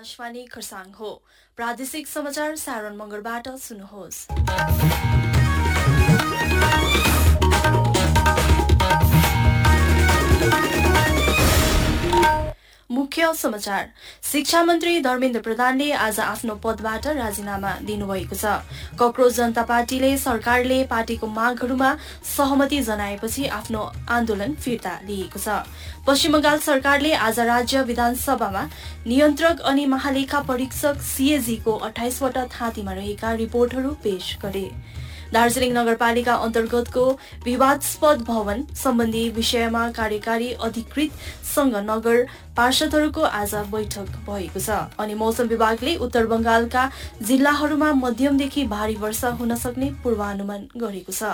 आकाशवाणी खरसाङ हो। प्रादेशिक समाचार सारण मगरबाट सुन्नुहोस्। मुख्य समाचार। शिक्षा मन्त्री धर्मेन्द्र प्रधानले आज आफ्नो पदबाट राजीनामा दिनुभएको छ। कक्रोच जनता पार्टीले सरकारले पार्टीको मागहरूमा सहमति जनाएपछि आफ्नो आन्दोलन फिर्ता लिएको छ। पश्चिम बंगाल सरकारले आज राज्य विधानसभामा नियन्त्रक अनि महालेखा परीक्षक सीएजी को 28 वटा थाँतीमा रहेका रिपोर्टहरू पेश गरे। दार्जीलिङ नगरपालिका अन्तर्गतको विवादास्पद भवन सम्बन्धी विषयमा कार्यकारी अधिकृतसँग नगर पार्षदहरूको आज बैठक भएको छ अनि मौसम विभागले उत्तर बंगालका जिल्लाहरूमा मध्यमदेखि भारी वर्षा हुन सक्ने पूर्वानुमान गरेको छ।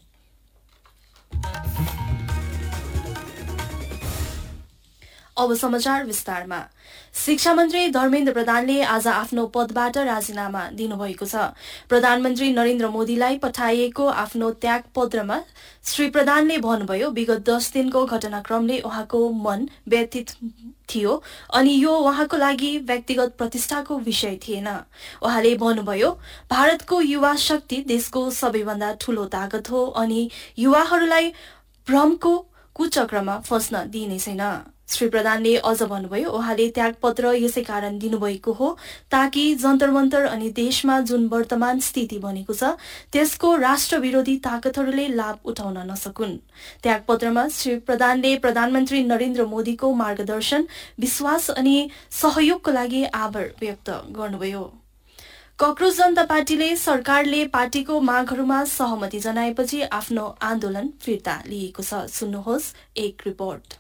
अब समाचार विस्तारमा। शिक्षा मन्त्री धर्मेन्द्र प्रधानले आज आफ्नो पदबाट राजीनामा दिनुभएको छ। प्रधानमन्त्री नरेन्द्र मोदीलाई पठाइएको आफ्नो त्यागपत्रमा श्री प्रधानले भन्नुभयो, विगत 10 दिनको घटनाक्रमले उहाँको मन व्यथित थियो अनि यो उहाँको लागि व्यक्तिगत प्रतिष्ठाको विषय थिएन। उहाँले भन्नुभयो, भारतको युवा शक्ति देशको सबैभन्दा ठूलो ताकत हो अनि युवाहरूलाई भ्रमको कुचक्रमा फस्न दिइने छैन। श्री प्रधानले अझ भन्नुभयो, उहाँले त्यागपत्र यसै कारण दिनुभएको हो ताकि जन्तर मन्तर अनि देशमा जुन वर्तमान स्थिति बनेको छ त्यसको राष्ट्र विरोधी ताकतहरूले लाभ उठाउन नसकुन्। त्यागपत्रमा श्री प्रधानले प्रधानमन्त्री नरेन्द्र मोदीको मार्गदर्शन, विश्वास अनि सहयोगको लागि आभार व्यक्त गर्नुभयो। कक्रोच जनता पार्टीले सरकारले पार्टीको मागहरूमा सहमति जनाएपछि आफ्नो आन्दोलन फिर्ता लिएको छ। सुन्नुहोस् एक रिपोर्ट।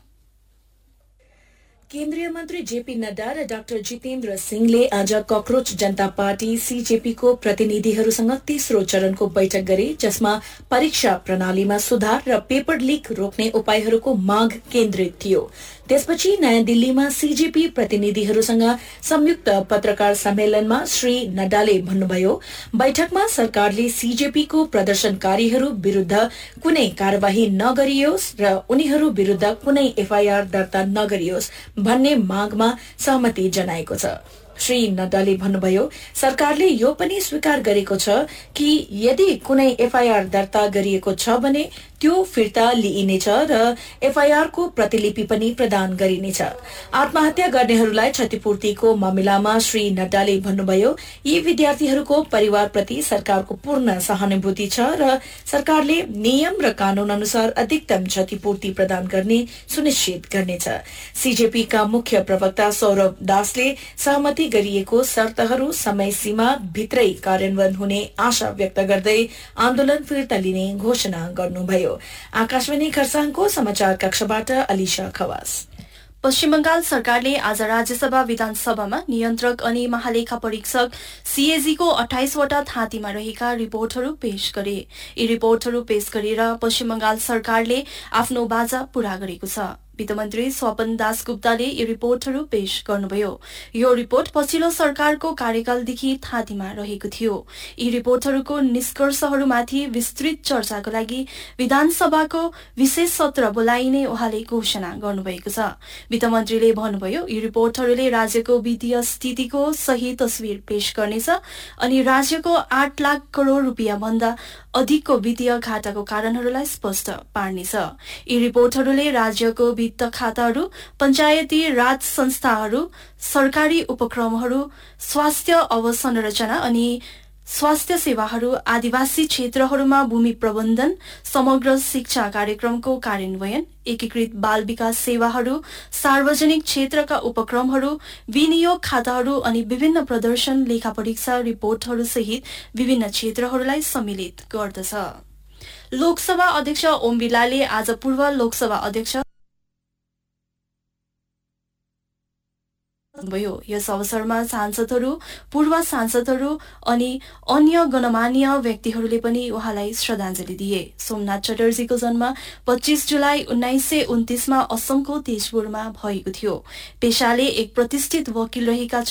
केन्द्रीय मन्त्री जेपी नड्डा र डाक्टर जितेन्द्र सिंहले आज कक्रोच जनता पार्टी सीजेपीको प्रतिनिधिहरूसँग तेस्रो चरणको बैठक गरे, जसमा परीक्षा प्रणालीमा सुधार र पेपर लीक रोक्ने उपायहरूको माग केन्द्रित थियो। त्यसपछि नयाँ दिल्लीमा सीजेपी प्रतिनिधिहरूसँग संयुक्त पत्रकार सम्मेलनमा श्री नड्डाले भन्नुभयो, बैठकमा सरकारले सीजेपीको प्रदर्शनकारीहरू विरूद्ध कुनै कार्यवाही नगरियोस् र उनीहरू विरूद्ध कुनै एफआईआर दर्ता नगरियोस् भन्ने मागमा सहमति जनाएको छ। श्री नड्डाले भन्नुभयो, सरकारले यो पनि स्वीकार गरेको छ कि यदि कुनै एफआईआर दर्ता गरिएको छ भने त्यो फिर्ता लिइनेछ र एफआईआर को प्रतिलिपि पनि प्रदान गरिनेछ। आत्महत्या गर्नेहरूलाई क्षतिपूर्तिको मामिलामा श्री नड्डाले भन्नुभयो, यी विद्यार्थीहरूको परिवारप्रति सरकारको पूर्ण सहानुभूति छ र सरकारले नियम र कानून अनुसार अधिकतम क्षतिपूर्ति प्रदान गर्ने सुनिश्चित गर्नेछ। सीजेपीका मुख्य प्रवक्ता सौरभ दासले सहमति गरिएको शर्तहरू समय सीमा भित्रै कार्यान्वयन हुने आशा व्यक्त गर्दै आन्दोलन फिर्ता लिने घोषणा गर्नुभयो। आकाशवाणी खरसाङको समाचार कक्षबाट अलिशा खवास। पश्चिम बंगाल सरकारले आज राज्यसभा विधानसभामा नियन्त्रक अनि महालेखा परीक्षक सीएजी को 28 वटा थाँतीमा रहेका रिपोर्टहरू पेश गरे। यी रिपोर्टहरू पेश गरेर पश्चिम बंगाल सरकारले आफ्नो बाजा पूरा गरेको छ। वित्तमन्त्री स्वपन दासगुप्ताले यी रिपोर्टहरू पेश गर्नुभयो। यो रिपोर्ट पछिल्लो सरकारको कार्यकालदेखि थाँतीमा रहेको थियो। यी रिपोर्टहरूको निष्कर्षहरूमाथि विस्तृत चर्चाको लागि विधानसभाको विशेष सत्र बोलाइने उहाँले घोषणा गर्नुभएको छ। वित्तमन्त्रीले भन्नुभयो, यी रिपोर्टहरूले राज्यको वित्तीय स्थितिको सही तस्विर पेश गर्नेछ अनि राज्यको 8 लाख करोड़ रुपियाँ भन्दा अधिकको वित्तीय घाटाको कारणहरूलाई स्पष्ट पार्नेछ। यी रिपोर्टहरूले राज्यको वित्त खाताहरू, पञ्चायती राज संस्थाहरू, सरकारी उपक्रमहरू, स्वास्थ्य अवसंरचना अनि स्वास्थ्य सेवाहरू, आदिवासी क्षेत्रहरूमा भूमि प्रबन्धन, समग्र शिक्षा कार्यक्रमको कार्यान्वयन, एकीकृत बाल विकास सेवाहरू, सार्वजनिक क्षेत्रका उपक्रमहरू, विनियोग खाताहरू अनि विभिन्न प्रदर्शन लेखा परीक्षा रिपोर्टहरू सहित विभिन्न क्षेत्रहरूलाई सम्मिलित गर्दछ। लोकसभा अध्यक्ष ओम बिरलाले आज पूर्व लोकसभा अध्यक्ष भयो। यस अवसरमा सांसदहरू, पूर्व सांसदहरू अनि अन्य गणमान्य व्यक्तिहरूले पनि उहाँलाई श्रद्धाञ्जली दिए। सोमनाथ चटर्जीको जन्म 25 जुलाई 1929 मा असमको तेजपुरमा भएको थियो। पेशाले एक प्रतिष्ठित वकिल रहेका